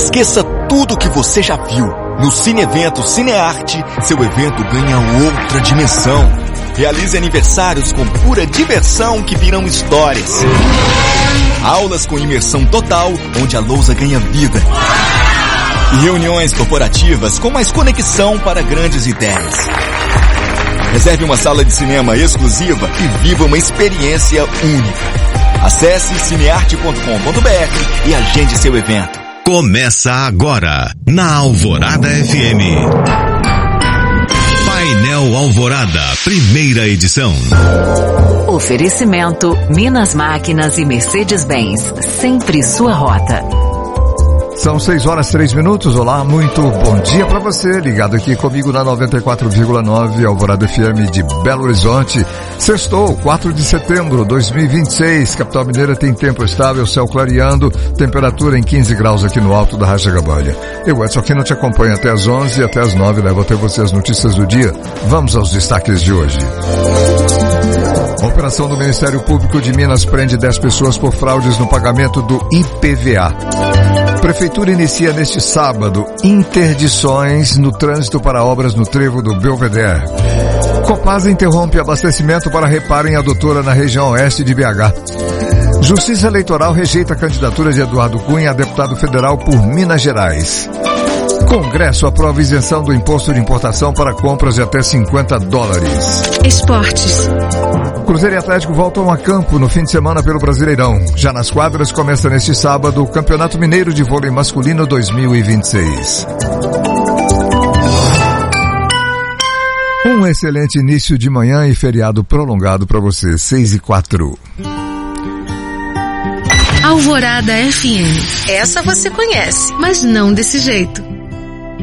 Esqueça tudo que você já viu. No Cine Evento Cinearte, seu evento ganha outra dimensão. Realize aniversários com pura diversão que virão histórias. Aulas com imersão total, onde a lousa ganha vida. E reuniões corporativas com mais conexão para grandes ideias. Reserve uma sala de cinema exclusiva e viva uma experiência única. Acesse cinearte.com.br e agende seu evento. Começa agora, na Alvorada FM. Painel Alvorada, primeira edição. Oferecimento Minas Máquinas e Mercedes-Benz, sempre sua rota. São 6h03. Olá, muito bom dia para você, ligado aqui comigo na 94,9 Alvorada FM de Belo Horizonte. Sextou, 4 de setembro de 2026, capital mineira tem tempo estável, céu clareando, temperatura em 15 graus aqui no alto da Rajagabalha. Eu, Edson Aquino, te acompanho até as 11 e até as 9, levo até você as notícias do dia. Vamos aos destaques de hoje. A operação do Ministério Público de Minas prende 10 pessoas por fraudes no pagamento do IPVA. Prefeitura inicia neste sábado interdições no trânsito para obras no trevo do Belvedere. Copasa interrompe abastecimento para reparo em adutora na região oeste de BH. Justiça Eleitoral rejeita a candidatura de Eduardo Cunha a deputado federal por Minas Gerais. Congresso aprova isenção do imposto de importação para compras de até $50. Esportes. Cruzeiro e Atlético voltam a campo no fim de semana pelo Brasileirão. Já nas quadras começa neste sábado o Campeonato Mineiro de Vôlei Masculino 2026. Um excelente início de manhã e feriado prolongado para você, 6h04. Alvorada FM. Essa você conhece, mas não desse jeito.